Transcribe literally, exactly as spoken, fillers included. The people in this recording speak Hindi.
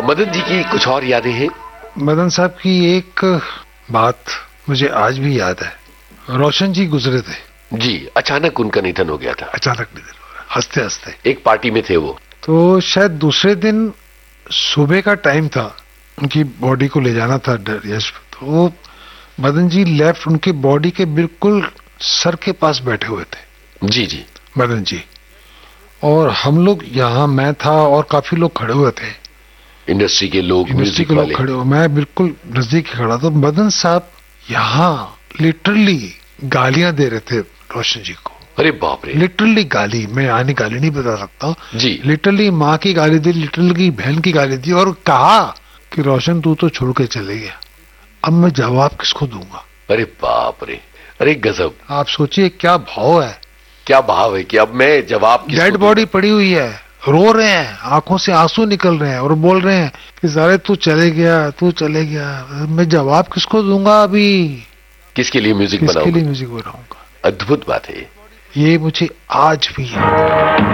अब मदन जी की कुछ और यादें हैं? मदन साहब की एक बात मुझे आज भी याद है। रोशन जी गुजरे थे जी, अचानक उनका निधन हो गया था। अचानक निधन हो गया, हंसते हंसते। एक पार्टी में थे वो, तो शायद दूसरे दिन सुबह का टाइम था, उनकी बॉडी को ले जाना था यश। तो मदन जी लेफ्ट उनकी बॉडी के बिल्कुल सर के पास बैठे हुए थे। जी जी मदन जी, और हम लोग यहाँ, मैं था और काफी लोग खड़े हुए थे, इंडस्ट्री के लोग, इंडस्ट्री के लोग खड़े हुए। मैं बिल्कुल नजदीक खड़ा था। मदन साहब यहाँ लिटरली गालियां दे रहे थे रोशन जी को। अरे बाप रे, लिटरली गाली, मैं आनी गाली नहीं बता सकता जी। लिटरली माँ की गाली दी, लिटरली बहन की गाली दी, और कहा कि रोशन तू तो छोड़ के चले गया, अब मैं जवाब किसको दूंगा। अरे बाप रे, अरे गजब। आप सोचिए क्या भाव है, क्या भाव है कि अब मैं जवाब किसको डेड बॉडी पड़ी हुई है, रो रहे हैं, आंखों से आंसू निकल रहे हैं और बोल रहे हैं कि सारे तू चले गया, तू चले गया, मैं जवाब किसको दूंगा, अभी किसके लिए म्यूजिक किसके बनाऊंगा, लिए म्यूजिक बनाऊंगा। अद्भुत बात है ये मुझे आज भी याद है।